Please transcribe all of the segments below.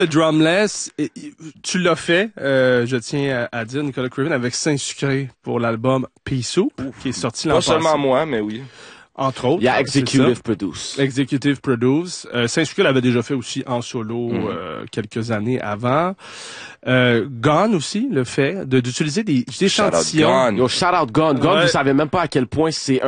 Le drumless, tu l'as fait, je tiens à dire, Nicolas Craven, avec Saint-Sucré pour l'album Pea Soup, qui est sorti l'an Pas passé. seulement moi, mais oui. Entre autres. Il y a c'est Executive ça. Produce. Executive Produce. Saint-Sucré l'avait déjà fait aussi en solo quelques années avant. Gone aussi le fait d'utiliser des échantillons. Gone. Yo, shout out Gone. Gone, Ouais. vous savez même pas à quel point c'est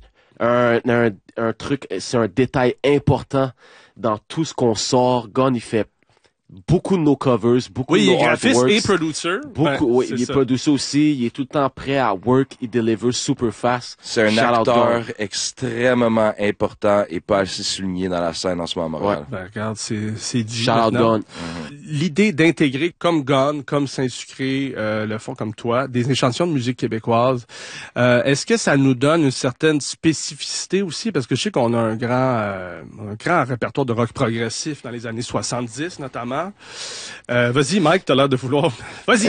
un truc, c'est un détail important dans tout ce qu'on sort. Gone, il fait beaucoup de nos covers, beaucoup Oui, de il nos est graphiste artworks. et producer. Beaucoup, oui, c'est il est ça. producer aussi, il est tout le temps prêt à work, il deliver super fast. C'est un Shout out acteur Gone. extrêmement important et pas assez souligné dans la scène en ce moment à Montréal. Ben, regarde, c'est dit. Shout out maintenant. Gone. L'idée d'intégrer comme Gone, comme Saint-Sucré, le font comme toi, des échantillons de musique québécoise, est-ce que ça nous donne une certaine spécificité aussi? Parce que je sais qu'on a un grand répertoire de rock progressif dans les années 70 notamment. Vas-y, Mike, t'as l'air de vouloir... Vas-y!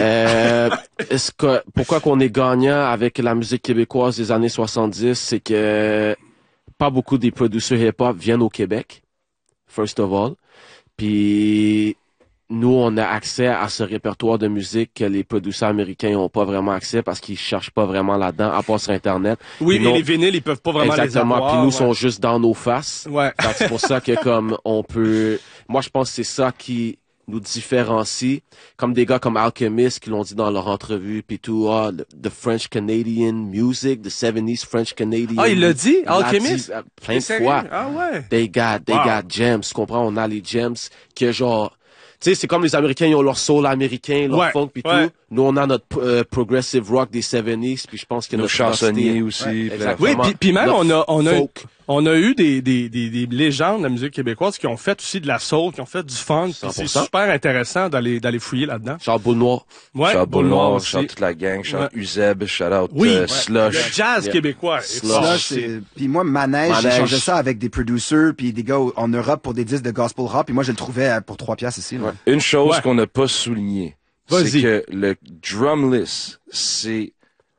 Pourquoi qu'on est gagnant avec la musique québécoise des années 70, c'est que pas beaucoup des producteurs hip-hop viennent au Québec, first of all. Puis nous, on a accès à ce répertoire de musique que les producteurs américains n'ont pas vraiment accès parce qu'ils cherchent pas vraiment là-dedans, à part sur Internet. Oui, Puis mais non- les vinyles, ils peuvent pas vraiment Exactement. les avoir. Puis nous, ouais. sont juste dans nos faces. Ouais. Fait que c'est pour ça que comme on peut... Moi, je pense que c'est ça qui nous différencie. Comme des gars comme Alchemist qui l'ont dit dans leur entrevue, puis tout, the French Canadian music, the 70s French Canadian. Ah, il l'a dit, l'a Alchemist? dit, plein de Sérieux? fois. Ah ouais. They got Wow. gems, tu comprends? On a les gems que genre... Tu sais, c'est comme les Américains, ils ont leur soul américain, leur Ouais, funk pis ouais. tout. Nous, on a notre progressive rock des 70s, puis je pense que Nos notre chansonniers identité- aussi. Ouais, plein exactement. Oui, puis même Notre on a folk. on a eu des légendes de la musique québécoise qui ont fait aussi de la soul, qui ont fait du funk. Puis c'est 100%. super intéressant d'aller fouiller là-dedans. Charles Boule Noir. Ouais, Shout Boule Noire Noir, aussi. shout toute la gang, shout Ouais. Uzeb, shout out Oui, Slush. le jazz Yeah. québécois. est Slush. fort Là, aussi. puis moi, Manège, j'ai Manège. changé ça avec des producers puis des gars en Europe pour des disques de gospel rap. Puis moi, je le trouvais pour 3 piastres ici. Là. Une chose Ouais. qu'on n'a pas souligné, c'est Vas-y. que le drumless, c'est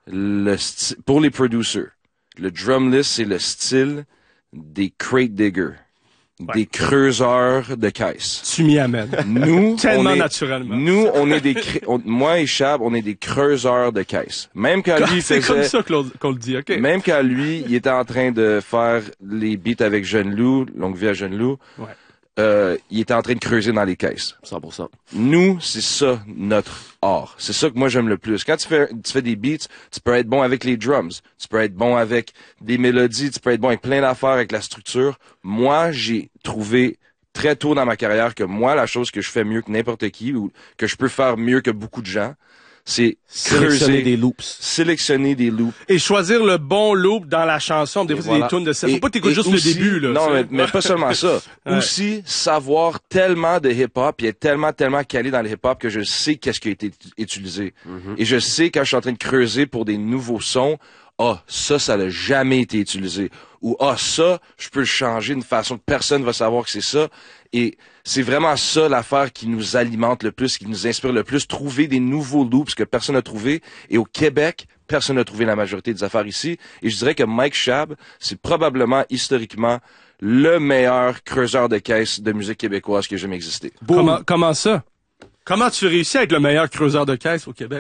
pour les producers, le drumless, c'est le style des crate diggers, des creuseurs de caisses. Tu m'y amènes. Nous, Tellement on est, naturellement. Nous, on est moi et Chab, on est des creuseurs de caisses. Même quand lui C'est comme faisait, ça qu'on le dit, OK. même quand lui, il était en train de faire les beats avec Jeune Loup, Longue Vie à Jeune Loup, Ouais. il était en train de creuser dans les caisses. 100%. Nous, c'est ça, notre art. C'est ça que moi, j'aime le plus. Quand tu fais des beats, tu peux être bon avec les drums. Tu peux être bon avec des mélodies. Tu peux être bon avec plein d'affaires, avec la structure. Moi, j'ai trouvé très tôt dans ma carrière que moi, la chose que je fais mieux que n'importe qui ou que je peux faire mieux que beaucoup de gens, c'est Sélectionner des loops. sélectionner des loops. Et choisir le bon loop dans la chanson. Des fois, c'est Voilà. des tunes de ça. Faut Et- pas t'écouter et juste aussi- le début, là. Non, tu sais. mais pas seulement ça. Ouais. Aussi, savoir tellement de hip-hop, puis être tellement calé dans le hip-hop que je sais qu'est-ce qui a été utilisé. Et je sais quand je suis en train de creuser pour des nouveaux sons, ça n'a jamais été utilisé. Ou, ça, je peux le changer d'une façon que personne va savoir que c'est ça. Et c'est vraiment ça l'affaire qui nous alimente le plus, qui nous inspire le plus. Trouver des nouveaux loops que personne n'a trouvé. Et au Québec, personne n'a trouvé la majorité des affaires ici. Et je dirais que Mike Chab, c'est probablement, historiquement, le meilleur creuseur de caisses de musique québécoise qui a jamais existé. Comment ça? Comment tu réussis à être le meilleur creuseur de caisse au Québec?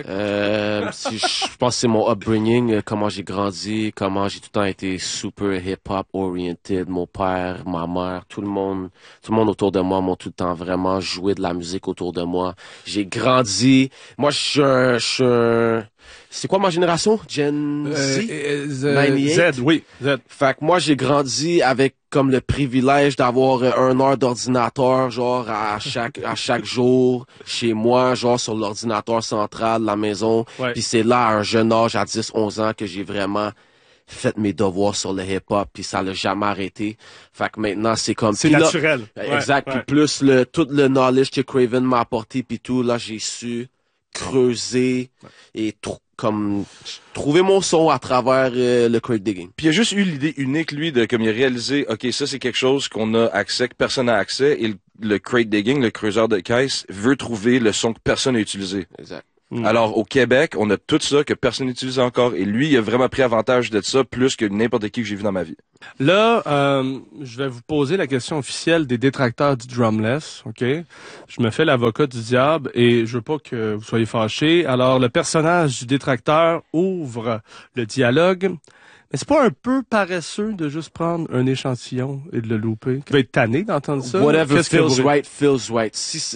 Je pense que c'est mon upbringing, comment j'ai grandi, comment j'ai tout le temps été super hip-hop oriented. Mon père, ma mère, tout le monde autour de moi m'ont tout le temps vraiment joué de la musique autour de moi. J'ai grandi. Moi, je suis un... C'est quoi ma génération? Gen Z? 98? Z, oui. Z. Fait que moi, j'ai grandi avec comme le privilège d'avoir 1 heure d'ordinateur, genre, à chaque jour, chez moi, genre, sur l'ordinateur central de la maison. Ouais. Puis c'est là, à un jeune âge, à 10, 11 ans, que j'ai vraiment fait mes devoirs sur le hip-hop, puis ça l'a jamais arrêté. Fait que maintenant, c'est comme... C'est Puis là- naturel. Exact. Ouais, Puis ouais. plus tout le knowledge que Craven m'a apporté, puis tout, là, j'ai su creuser et trouver mon son à travers le crate digging. Puis il a juste eu l'idée unique, lui, de comme il a réalisé, OK, ça c'est quelque chose qu'on a accès, que personne n'a accès, et le crate digging, le creuseur de caisse, veut trouver le son que personne n'a utilisé. Exact. Alors, au Québec, on a tout ça que personne n'utilise encore. Et lui, il a vraiment pris avantage de ça plus que n'importe qui que j'ai vu dans ma vie. Là, je vais vous poser la question officielle des détracteurs du drumless, OK? Je me fais l'avocat du diable et je veux pas que vous soyez fâchés. Alors, le personnage du détracteur ouvre le dialogue. Mais c'est pas un peu paresseux de juste prendre un échantillon et de le louper? Tu vas être tanné d'entendre ça? Whatever Qu'est-ce que feels vous- right, feels right.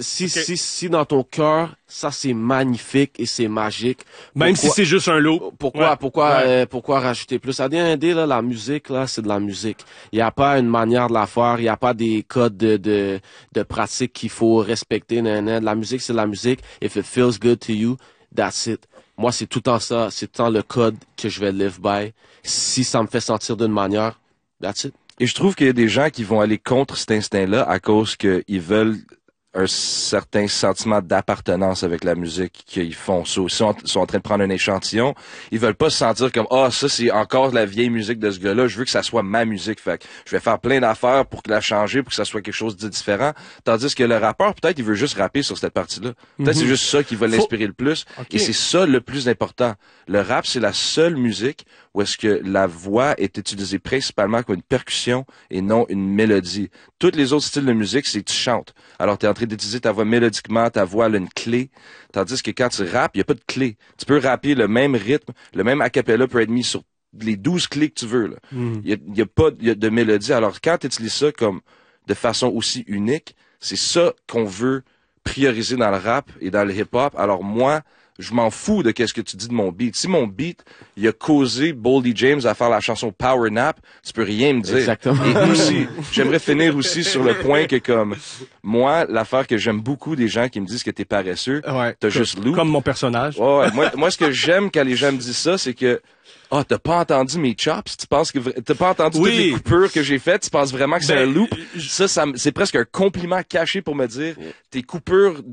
Si dans ton cœur, ça c'est magnifique et c'est magique. Même si c'est juste un loop. Pourquoi rajouter plus? À D&D, là, la musique, là, c'est de la musique. Il n'y a pas une manière de la faire. Il n'y a pas des codes de pratique qu'il faut respecter. La musique, c'est de la musique. If it feels good to you, that's it. Moi, c'est tout le temps ça. C'est tout le temps le code que je vais live by. Si ça me fait sentir d'une manière, that's it. Et je trouve qu'il y a des gens qui vont aller contre cet instinct-là à cause qu'ils veulent un certain sentiment d'appartenance avec la musique qu'ils font. Ils sont en train de prendre un échantillon. Ils veulent pas se sentir comme, ça c'est encore la vieille musique de ce gars-là. Je veux que ça soit ma musique. Fait que je vais faire plein d'affaires pour la changer, pour que ça soit quelque chose de différent. Tandis que le rappeur, peut-être, il veut juste rapper sur cette partie-là. Peut-être c'est juste ça qui va l'inspirer le plus. Okay. Et c'est ça le plus important. Le rap, c'est la seule musique où est-ce que la voix est utilisée principalement comme une percussion et non une mélodie. Tous les autres styles de musique, c'est que tu chantes. Alors, tu es en train d'utiliser ta voix mélodiquement, ta voix elle a une clé. Tandis que quand tu rappes, il n'y a pas de clé. Tu peux rapper le même rythme, le même a cappella peut être mis sur les 12 clés que tu veux. Là. Il y a pas de mélodie. Alors, quand tu utilises ça comme de façon aussi unique, c'est ça qu'on veut prioriser dans le rap et dans le hip-hop. Alors, moi, je m'en fous de qu'est-ce que tu dis de mon beat. Si mon beat, il a causé Boldy James à faire la chanson Power Nap, tu peux rien me dire. Exactement. Et aussi, j'aimerais finir aussi sur le point que comme, moi, l'affaire que j'aime beaucoup des gens qui me disent que t'es paresseux, Ouais. t'as juste loop. Comme mon personnage. Ouais, moi, ce que j'aime quand les gens me disent ça, c'est que, t'as pas entendu mes chops? Tu penses que t'as pas entendu toutes les coupures que j'ai faites? Tu penses vraiment que c'est un loop? C'est presque un compliment caché pour me dire, tes coupures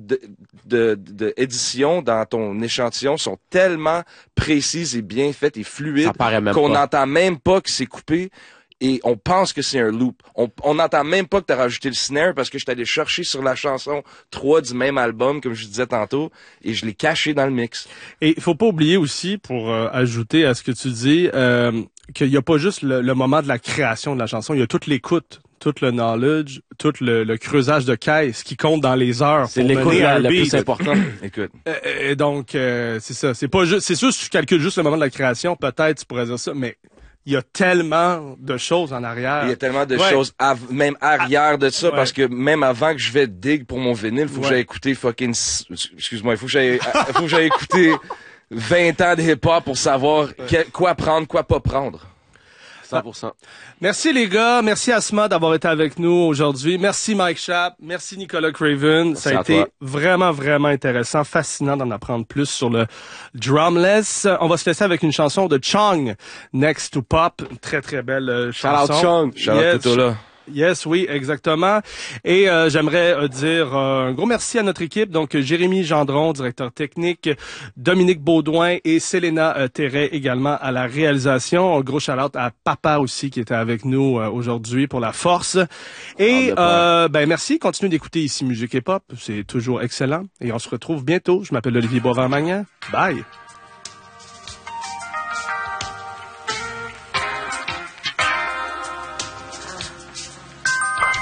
de édition dans ton échantillon sont tellement précises et bien faites et fluides Ça paraît même qu'on pas. n'entend même pas que c'est coupé. Et on pense que c'est un loop. On n'entend même pas que t'as rajouté le snare parce que je suis allé chercher sur la chanson 3 du même album, comme je disais tantôt, et je l'ai caché dans le mix. Et il faut pas oublier aussi, pour ajouter à ce que tu dis, qu'il y a pas juste le moment de la création de la chanson, il y a toute l'écoute, tout le knowledge, tout le creusage de caisse qui compte dans les heures. C'est pour l'écoute mener un le beat. plus important. Écoute. Et donc, c'est ça. C'est pas juste, c'est sûr, si tu calcules juste le moment de la création, peut-être tu pourrais dire ça, mais il y a tellement de choses en arrière. Il y a tellement de choses, même arrière de ça, Ouais. parce que même avant que je vais dig pour mon vinyle, faut que j'aille écouter excuse-moi, il faut que j'aille écouter 20 ans de hip-hop pour savoir quoi prendre, quoi pas prendre. 100%. Merci les gars, merci Asma d'avoir été avec nous aujourd'hui. Merci Mike Schaap, merci Nicolas Craven. Ça a à été toi. vraiment, vraiment intéressant, fascinant d'en apprendre plus sur le drumless. On va se laisser avec une chanson de Chung, Next to Pop. Une très, très belle chanson. out Chung. Shout out Yes. Toto là. Yes, oui, exactement. Et j'aimerais dire un gros merci à notre équipe. Donc, Jérémy Gendron, directeur technique, Dominique Baudouin et Selena Terret également à la réalisation. Un gros shout-out à Papa aussi qui était avec nous aujourd'hui pour la force. Et merci. Continuez d'écouter ici Musique Hip Hop. C'est toujours excellent. Et on se retrouve bientôt. Je m'appelle Olivier Boivin-Magnan. Bye!